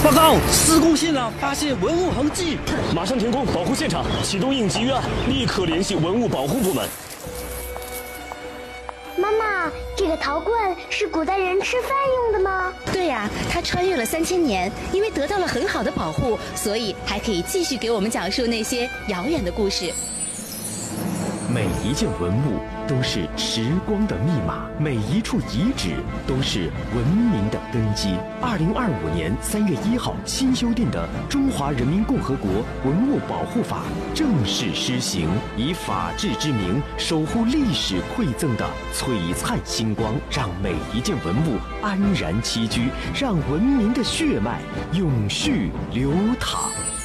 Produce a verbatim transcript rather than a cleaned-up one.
报告，施工现场发现文物痕迹， 马上停工保护现场，启动应急预案，立刻联系文物保护部门。 妈妈，这个陶罐是古代人吃饭用的吗？ 对呀，它穿越了三千年，因为得到了很好的保护，所以还可以继续给我们讲述那些遥远的故事。 每一件文物都是时光的密码，每一处遗址都是文明的根基。二零二五年三月一号新修订的《中华人民共和国文物保护法》正式施行，以法治之名守护历史馈赠的璀璨星光，让每一件文物安然栖居，让文明的血脉永续流淌。